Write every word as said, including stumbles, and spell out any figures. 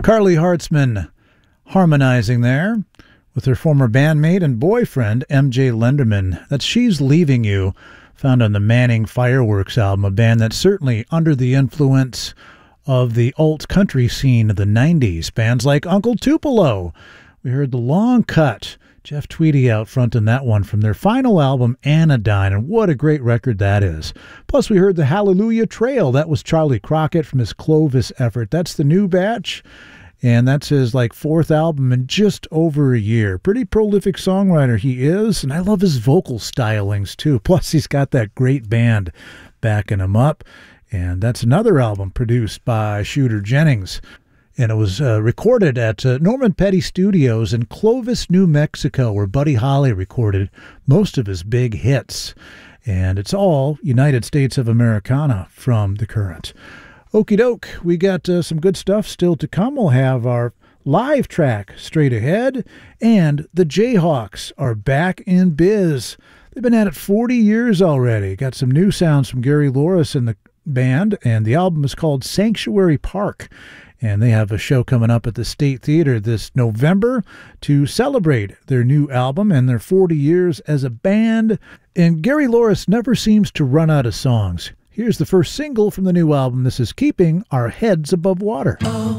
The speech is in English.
Carly Hartzman harmonizing there with her former bandmate and boyfriend, M J Lenderman. That's She's Leaving You, found on the Manning Fireworks album, a band that's certainly under the influence of the alt country scene of the nineties. Bands like Uncle Tupelo. We heard The Long Cut. Jeff Tweedy out front in that one from their final album, Anodyne, and what a great record that is. Plus, we heard the Hallelujah Trail. That was Charlie Crockett from his Clovis effort. That's the new batch, and that's his like fourth album in just over a year. Pretty prolific songwriter he is, and I love his vocal stylings too. Plus, he's got that great band backing him up, and that's another album produced by Shooter Jennings. And it was uh, recorded at uh, Norman Petty Studios in Clovis, New Mexico, where Buddy Holly recorded most of his big hits. And it's all United States of Americana from The Current. Okie doke, we got uh, some good stuff still to come. We'll have our live track straight ahead. And the Jayhawks are back in biz. They've been at it forty years already. Got some new sounds from Gary Loris and the band. And the album is called Sanctuary Park. And they have a show coming up at the State Theater this November to celebrate their new album and their forty years as a band. And Gary Loris never seems to run out of songs. Here's the first single from the new album. This is Keeping Our Heads Above Water. Oh.